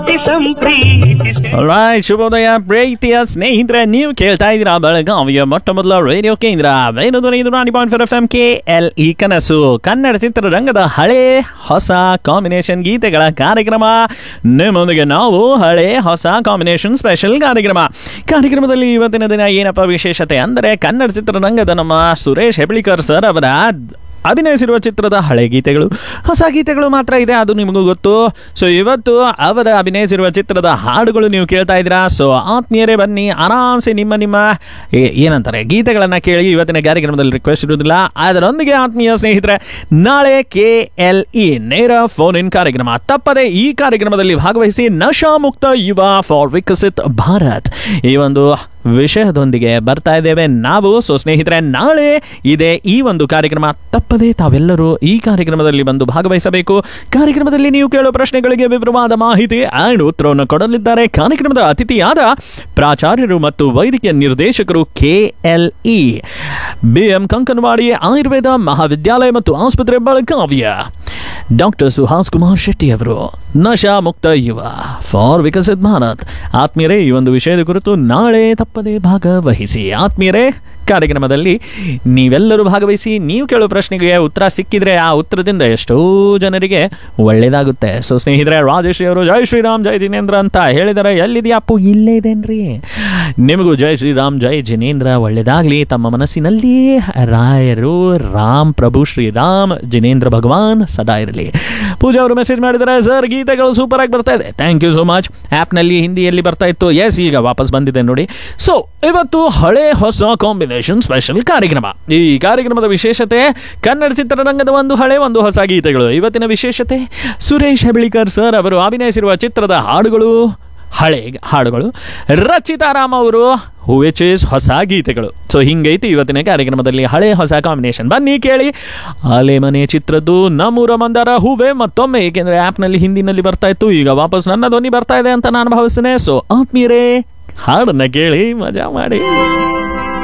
Right, ಶುಭೋದಯ ಪ್ರೀತಿಯ ಸ್ನೇಹಿತರೆ, ನೀವು ಕೇಳ್ತಾ ಇದ್ದೀರಾ ಬೆಳಗಾವಿಯ ಮೊಟ್ಟ ಮೊದಲ ರೇಡಿಯೋ ಕೇಂದ್ರ FM KLE ಕನಸು, ಕನ್ನಡ ಚಿತ್ರರಂಗದ ಹಳೆ ಹೊಸ ಕಾಂಬಿನೇಷನ್ ಗೀತೆಗಳ ಕಾರ್ಯಕ್ರಮ. ನಿಮ್ಮೊಂದಿಗೆ ನಾವು ಹಳೆ ಹೊಸ ಕಾಂಬಿನೇಷನ್ ಸ್ಪೆಷಲ್ ಕಾರ್ಯಕ್ರಮದಲ್ಲಿ ಇವತ್ತಿನ ದಿನ ಏನಪ್ಪ ವಿಶೇಷತೆ ಅಂದರೆ, ಕನ್ನಡ ಚಿತ್ರರಂಗದ ನಮ್ಮ ಸುರೇಶ್ ಹೆಬ್ಳಿಕರ್ ಸರ್ ಅವರ ಅಭಿನಯಿಸಿರುವ ಚಿತ್ರದ ಹಳೆ ಗೀತೆಗಳು, ಹೊಸ ಗೀತೆಗಳು ಮಾತ್ರ ಇದೆ, ಅದು ನಿಮಗೂ ಗೊತ್ತು. ಸೊ ಇವತ್ತು ಅವರ ಅಭಿನಯಿಸಿರುವ ಚಿತ್ರದ ಹಾಡುಗಳು ನೀವು ಕೇಳ್ತಾ ಇದ್ದೀರಾ. ಸೊ ಆತ್ಮೀಯರೇ, ಬನ್ನಿ ಆರಾಮ್ಸೆ ನಿಮ್ಮ ಏನಂತಾರೆ ಗೀತೆಗಳನ್ನು ಕೇಳಿ. ಇವತ್ತಿನ ಕಾರ್ಯಕ್ರಮದಲ್ಲಿ ರಿಕ್ವೆಸ್ಟ್ ಇರುವುದಿಲ್ಲ. ಅದರೊಂದಿಗೆ ಆತ್ಮೀಯ ಸ್ನೇಹಿತರೆ, ನಾಳೆ KLE ನೇರ ಫೋನ್ ಇನ್ ಕಾರ್ಯಕ್ರಮ, ತಪ್ಪದೆ ಈ ಕಾರ್ಯಕ್ರಮದಲ್ಲಿ ಭಾಗವಹಿಸಿ. ನಶಾ ಮುಕ್ತ ಯುವ ಫಾರ್ ವಿಕಸಿತ್ ಭಾರತ್, ಈ ಒಂದು ವಿಷಯದೊಂದಿಗೆ ಬರ್ತಾ ಇದ್ದೇವೆ ನಾವು. ಸೊ ಸ್ನೇಹಿತರೆ, ನಾಳೆ ಇದೆ ಈ ಒಂದು ಕಾರ್ಯಕ್ರಮ, ತಪ್ಪದೆ ತಾವೆಲ್ಲರೂ ಈ ಕಾರ್ಯಕ್ರಮದಲ್ಲಿ ಬಂದು ಭಾಗವಹಿಸಬೇಕು. ಕಾರ್ಯಕ್ರಮದಲ್ಲಿ ನೀವು ಕೇಳೋ ಪ್ರಶ್ನೆಗಳಿಗೆ ವಿವರವಾದ ಮಾಹಿತಿ ಆ್ಯಂಡ್ ಉತ್ತರವನ್ನು ಕೊಡಲಿದ್ದಾರೆ ಕಾರ್ಯಕ್ರಮದ ಅತಿಥಿಯಾದ ಪ್ರಾಚಾರ್ಯರು ಮತ್ತು ವೈದ್ಯಕೀಯ ನಿರ್ದೇಶಕರು KLE BM ಕಂಕನವಾಡಿ ಆಯುರ್ವೇದ ಮಹಾವಿದ್ಯಾಲಯ ಮತ್ತು ಆಸ್ಪತ್ರೆ ಬೆಳಗಾವಿಯ ಡಾಕ್ಟರ್ ಸುಹಾಸ್ ಕುಮಾರ್ ಶೆಟ್ಟಿ ಅವರು. ನಶಾ ಮುಕ್ತ ಯುವ ಫಾರ್ ವಿಕಸಿತ್ ಭಾರತ್. ಆತ್ಮೀಯರೇ, ಈ ಒಂದು ವಿಷಯದ ಕುರಿತು ನಾಳೆ ತಪ್ಪದೆ ಭಾಗವಹಿಸಿ. ಆತ್ಮೀಯರೇ, ಕಾರ್ಯಕ್ರಮದಲ್ಲಿ ನೀವೆಲ್ಲರೂ ಭಾಗವಹಿಸಿ. ನೀವು ಕೇಳೋ ಪ್ರಶ್ನೆಗೆ ಉತ್ತರ ಸಿಕ್ಕಿದ್ರೆ ಆ ಉತ್ತರದಿಂದ ಎಷ್ಟೋ ಜನರಿಗೆ ಒಳ್ಳೇದಾಗುತ್ತೆ. ಸೊ ಸ್ನೇಹಿತರೆ, ರಾಜೇಶ್ರೀ ಅವರು ಜೈ ಶ್ರೀರಾಮ್ ಜೈ ಜಿನೇಂದ್ರ ಅಂತ ಹೇಳಿದರೆ, ಎಲ್ಲಿದೆಯಾ ಅಪ್ಪು? ಇಲ್ಲೇ ಇದೇನ್ರಿ. ನಿಮಗೂ ಜೈ ಶ್ರೀರಾಮ್ ಜೈ ಜಿನೇಂದ್ರ ಒಳ್ಳೇದಾಗಲಿ. ತಮ್ಮ ಮನಸ್ಸಿನಲ್ಲಿ ರಾಯರು ರಾಮ್ ಪ್ರಭು ಶ್ರೀರಾಮ್ ಜಿನೇಂದ್ರ ಭಗವಾನ್ ಸದಾ ಇರಲಿ. ಪೂಜಾ ಅವರು ಮೆಸೇಜ್ ಮಾಡಿದ್ದಾರೆ, ಸರ್ ಗೀತೆಗಳು ಸೂಪರ್ ಆಗಿ ಬರ್ತಾ ಇದೆ, ಥ್ಯಾಂಕ್ ಯು ಸೋ ಮಚ್. ಆ್ಯಪ್ನಲ್ಲಿ ಹಿಂದಿಯಲ್ಲಿ ಬರ್ತಾ ಇತ್ತು, ಎಸ್ ಈಗ ವಾಪಸ್ ಬಂದಿದೆ ನೋಡಿ. ಸೊ ಇವತ್ತು ಹಳೆ ಹೊಸ ಕಾಂಬಿನೇಷನ್ ಸ್ಪೆಷಲ್ ಕಾರ್ಯಕ್ರಮ. ಈ ಕಾರ್ಯಕ್ರಮದ ವಿಶೇಷತೆ ಕನ್ನಡ ಚಿತ್ರರಂಗದ ಒಂದು ಹಳೆ ಒಂದು ಹೊಸ ಗೀತೆಗಳು. ಇವತ್ತಿನ ವಿಶೇಷತೆ ಸುರೇಶ್ ಹೆಬ್ಳಿಕರ್ ಸರ್ ಅವರು ಅಭಿನಯಿಸಿರುವ ಚಿತ್ರದ ಹಾಡುಗಳು, ಹಳೆ ಹಾಡುಗಳು, ರಚಿತಾ ರಾಮ್ ಅವರು ವಿಚ್ ಈಸ್ ಹೊಸ ಗೀತೆಗಳು. ಸೊ ಹಿಂಗೈತಿ ಇವತ್ತಿನ ಕಾರ್ಯಕ್ರಮದಲ್ಲಿ ಹಳೆ ಹೊಸ ಕಾಂಬಿನೇಷನ್. ಬನ್ನಿ ಕೇಳಿ. ಆಲೆ ಮನೆ ಚಿತ್ರದ್ದು ನಮ್ಮೂರ ಮಂದಾರ ಹೂವೆ ಮತ್ತೊಮ್ಮೆ, ಏಕೆಂದರೆ ಆ್ಯಪ್ನಲ್ಲಿ ಹಿಂದಿನಲ್ಲಿ ಬರ್ತಾ ಇತ್ತು, ಈಗ ವಾಪಸ್ ನನ್ನ ಧ್ವನಿ ಬರ್ತಾ ಇದೆ ಅಂತ ನಾನು ಭಾವಿಸ್ತೇನೆ. ಸೊ ಆತ್ಮೀಯರೇ, ಹಾಡನ್ನ ಕೇಳಿ ಮಜಾ ಮಾಡಿ.